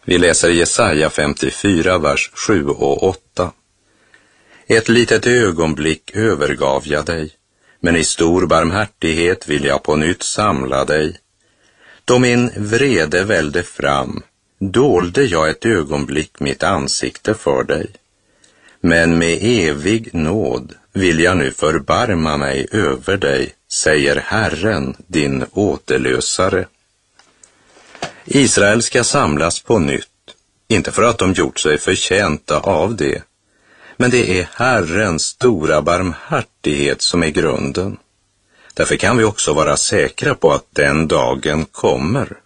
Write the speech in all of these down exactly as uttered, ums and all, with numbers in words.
Vi läser Jesaja femtiofyra, vers sju och åtta. Ett litet ögonblick övergav jag dig, men i stor barmhärtighet vill jag på nytt samla dig. Då min vrede välde fram, dolde jag ett ögonblick mitt ansikte för dig. Men med evig nåd vill jag nu förbarma mig över dig, säger Herren, din återlösare. Israel ska samlas på nytt, inte för att de gjort sig förtjänta av det, men det är Herrens stora barmhärtighet som är grunden. Därför kan vi också vara säkra på att den dagen kommer.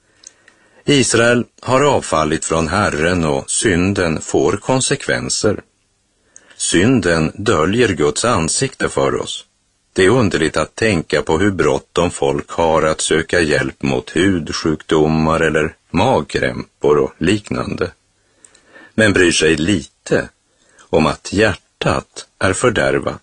Israel har avfallit från Herren och synden får konsekvenser. Synden döljer Guds ansikte för oss. Det är underligt att tänka på hur bråttom folk har att söka hjälp mot hudsjukdomar eller magkrämpor och liknande. Men bryr sig lite om att hjärtat är fördärvat.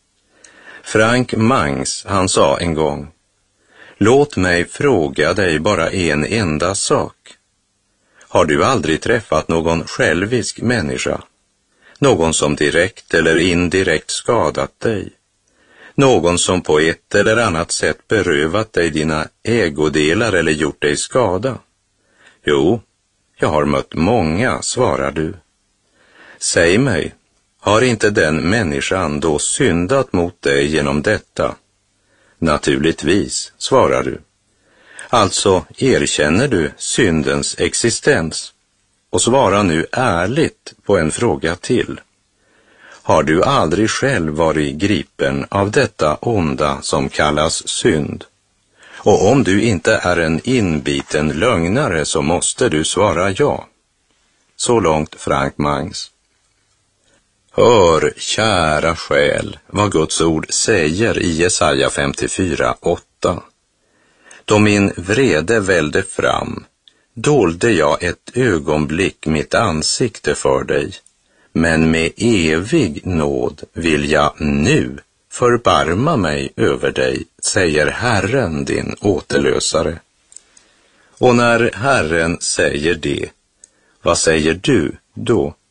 Frank Mangs, han sa en gång: låt mig fråga dig bara en enda sak. Har du aldrig träffat någon självisk människa? Någon som direkt eller indirekt skadat dig? Någon som på ett eller annat sätt berövat dig dina ägodelar eller gjort dig skada? Jo, jag har mött många, svarar du. Säg mig, har inte den människan då syndat mot dig genom detta? Naturligtvis, svarar du. Alltså erkänner du syndens existens. Och svara nu ärligt på en fråga till. Har du aldrig själv varit gripen av detta onda som kallas synd? Och om du inte är en inbiten lögnare så måste du svara ja. Så långt Frank Mangs. Hör, kära själ, vad Guds ord säger i Jesaja femtiofyra, åtta. Då min vrede välde fram, dolde jag ett ögonblick mitt ansikte för dig, men med evig nåd vill jag nu förbarma mig över dig, säger Herren, din återlösare. Och när Herren säger det, vad säger du då?